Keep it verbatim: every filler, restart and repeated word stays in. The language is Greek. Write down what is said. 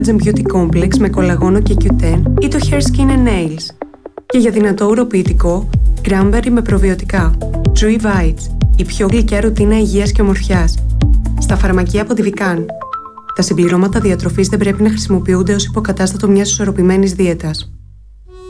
Beauty Complex με κολαγόνο και κιου τεν ή το Hair Skin and Nails. Και για δυνατό ουροποιητικό, Cranberry με προβιωτικά. True Bites, η πιο γλυκιά ρουτίνα υγείας και ομορφιάς. Στα φαρμακεία από τη Vican. Τα συμπληρώματα διατροφής δεν πρέπει να χρησιμοποιούνται ως υποκατάστατο μιας ισορροπημένης δίαιτας.